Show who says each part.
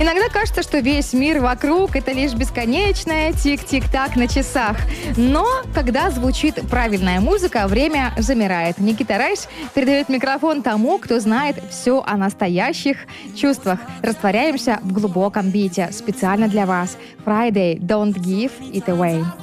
Speaker 1: Иногда кажется, что весь мир вокруг — это лишь бесконечное тик-тик-так на часах. Но когда звучит правильная музыка, время замирает. Никита Райс передает микрофон тому, кто знает все о настоящих чувствах. Растворяемся в глубоком бите. Специально для вас. Friday, don't give it away.